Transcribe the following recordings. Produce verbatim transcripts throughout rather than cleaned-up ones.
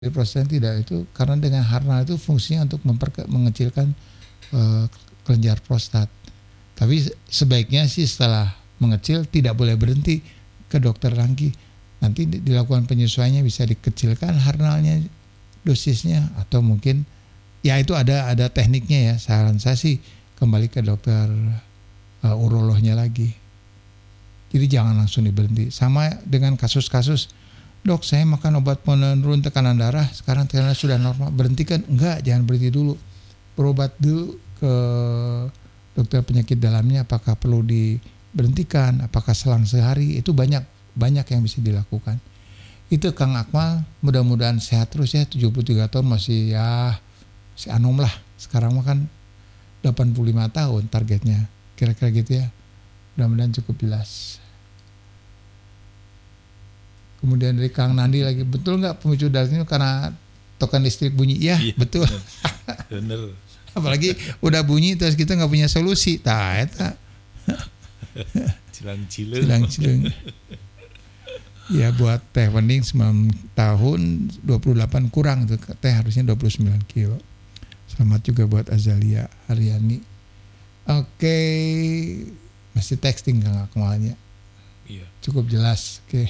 prostat tidak itu karena dengan Harnal itu fungsinya untuk memperke, mengecilkan uh, kelenjar prostat. Tapi sebaiknya sih setelah mengecil tidak boleh berhenti ke dokter lagi. Nanti dilakukan penyesuaiannya, bisa dikecilkan Harnalnya dosisnya atau mungkin ya itu ada ada tekniknya ya. Saran saya sih kembali ke dokter uh, urolognya lagi. Jadi jangan langsung diberhenti. Sama dengan kasus-kasus, dok saya makan obat penurun tekanan darah, sekarang tekanan sudah normal, berhentikan? Enggak, jangan berhenti dulu. Berobat dulu ke dokter penyakit dalamnya, apakah perlu diberhentikan, apakah selang sehari, itu banyak banyak yang bisa dilakukan. Itu Kang Akmal, mudah-mudahan sehat terus ya, tujuh puluh tiga tahun masih ya, si anom lah. Sekarang mah kan delapan puluh lima tahun targetnya, kira-kira gitu ya. Mudah-mudahan cukup jelas. Kemudian dari Kang Nandi lagi, betul nggak pemicu darah ini karena token listrik bunyi? Ya, iya, betul. Bener. Apalagi udah bunyi terus kita nggak punya solusi. Tah, eta. Cilang-cilung. Cilang-cilung. Ya buat teh pening sembilan tahun dua puluh delapan kurang tuh, teh harusnya dua puluh sembilan kilo. Selamat juga buat Azalia Haryani. Oke, masih texting Kang Akmalnya. Iya. Cukup jelas. Oke.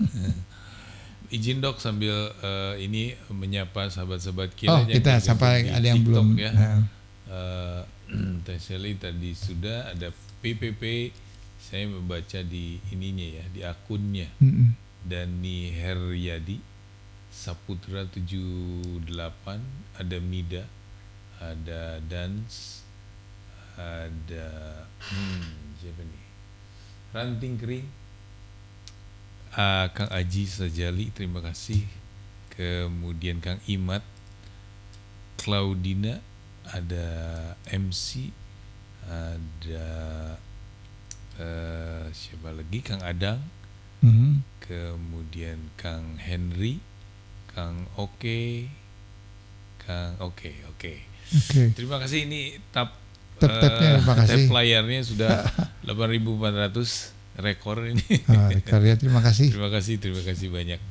Izin dok sambil uh, ini menyapa sahabat-sahabat kita. Oh kita sampai ada yang TikTok, belum. Ya. Nah. Uh, Teh Sally tadi sudah ada P P P. Saya membaca di ininya ya, di akunnya. Mm-mm. Dani Heryadi, Saputra tujuh delapan, ada Mida, ada Dans, ada hmm, siapa nih? Ranting Kering. Uh, Kang Aji Sajali, terima kasih. Kemudian Kang Imat, Claudina, ada M C, ada uh, siapa lagi? Kang Adang, Mm-hmm. kemudian Kang Henry, Kang Oke, Kang Oke Oke. Oke. Terima kasih, ini tab Tab-tabnya, terima uh, kasih. tab layarnya sudah delapan ribu empat ratus rekor ini. Ah, rekor ya, terima kasih. Terima kasih, terima kasih banyak.